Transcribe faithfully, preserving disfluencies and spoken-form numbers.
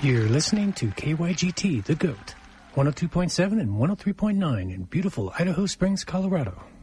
You're listening to K Y G T, The Goat, one oh two point seven and one oh three point nine in beautiful Idaho Springs, Colorado.